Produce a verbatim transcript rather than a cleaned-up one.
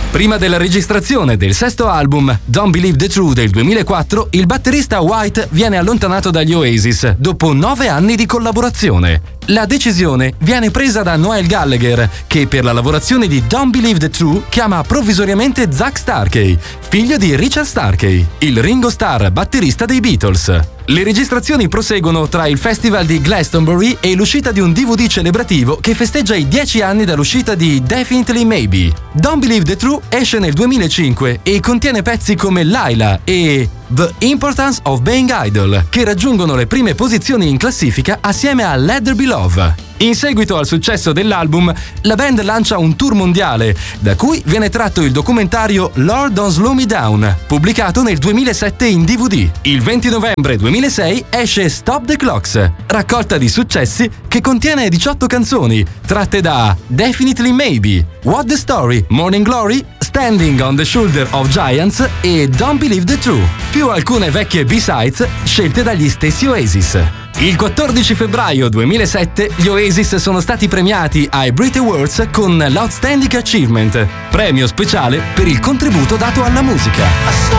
Prima della registrazione del sesto album, Don't Believe the True del duemilaquattro, il batterista White viene allontanato dagli Oasis dopo nove anni di collaborazione. La decisione viene presa da Noel Gallagher, che per la lavorazione di Don't Believe the True chiama provvisoriamente Zach Starkey, figlio di Richard Starkey, il Ringo Starr batterista dei Beatles. Le registrazioni proseguono tra il festival di Glastonbury e l'uscita di un D V D celebrativo che festeggia i dieci anni dall'uscita di Definitely Maybe. Don't Believe the True esce nel duemilacinque e contiene pezzi come Laila e The Importance of Being Idle, che raggiungono le prime posizioni in classifica assieme a Let There Be Love. In seguito al successo dell'album, la band lancia un tour mondiale, da cui viene tratto il documentario Lord Don't Slow Me Down, pubblicato nel duemilasette in D V D. Il venti novembre duemilasei esce Stop the Clocks, raccolta di successi che contiene diciotto canzoni, tratte da Definitely Maybe, What the Story, Morning Glory, Standing on the Shoulder of Giants e Don't Believe the True, più alcune vecchie B-sides scelte dagli stessi Oasis. Il quattordici febbraio duemilasette gli Oasis sono stati premiati ai Brit Awards con l'Outstanding Achievement, premio speciale per il contributo dato alla musica.